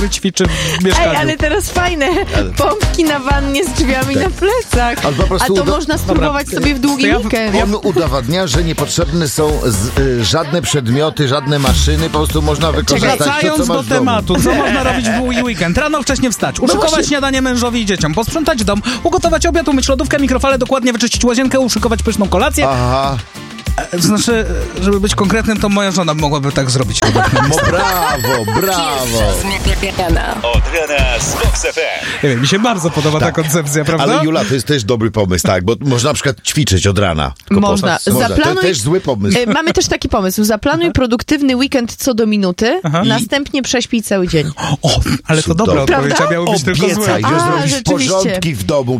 ćwiczy w mieszkaniu. Ej, ale teraz fajne. Pompki na wannie z drzwiami na plecach. Albo po prostu A to można spróbować sobie w długi weekend. On udowadnia, że niepotrzebne są żadne przedmioty, żadne maszyny, po prostu można wykorzystać to, Wracając co do masz w domu. tematu, co można robić w długi weekend? Rano wcześnie wstać, uszykować śniadanie mężowi i dzieciom, posprzątać dom, ugotować obiad, umyć lodówkę, mikrofalę, dokładnie wyczyścić łazienkę, uszykować pyszną kolację. Aha. Znaczy, żeby być konkretnym, to moja żona mogłaby tak zrobić. Brawo. Od rana z Vox FM. Nie wiem, mi się bardzo podoba ta koncepcja, prawda? Ale Jula, to jest też dobry pomysł, tak, bo można na przykład ćwiczyć od rana. Można. To też zły pomysł. Mamy też taki pomysł. Zaplanuj produktywny weekend co do minuty, następnie prześpij cały dzień. O, ale to dobra odpowiedź, a miało być tylko złe. Obiecaj, że zrobisz rzeczywiście. porządki w domu,